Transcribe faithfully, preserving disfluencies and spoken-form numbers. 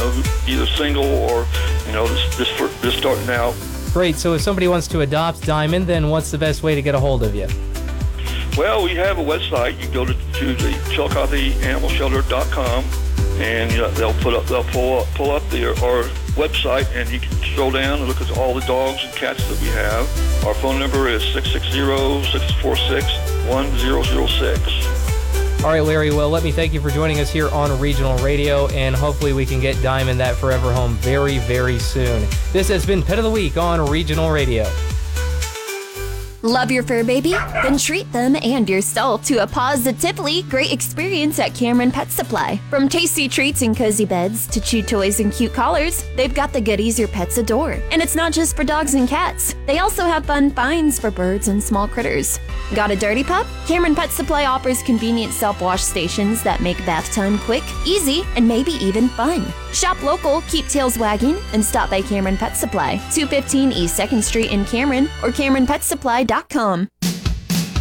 know, either single or, you know, just, just, for, just starting out. Great. So if somebody wants to adopt Diamond, then what's the best way to get a hold of you? Well, we have a website. You go to, to the Chillicothe Animal Shelter dot com, and you know, they'll put up, they'll pull up, pull up the, our website, and you can scroll down and look at all the dogs and cats that we have. Our phone number is six six zero, six four six, one zero zero six. All right, Larry, well, let me thank you for joining us here on Regional Radio, and hopefully we can get Diamond that forever home very, very soon. This has been Pet of the Week on Regional Radio. Love your fur baby? Then treat them and yourself to a positively great experience at Cameron Pet Supply. From tasty treats and cozy beds to chew toys and cute collars, they've got the goodies your pets adore. And it's not just for dogs and cats. They also have fun finds for birds and small critters. Got a dirty pup? Cameron Pet Supply offers convenient self-wash stations that make bath time quick, easy, and maybe even fun. Shop local, keep tails wagging, and stop by Cameron Pet Supply, two fifteen East second Street in Cameron or Cameron Pet Supply dot com.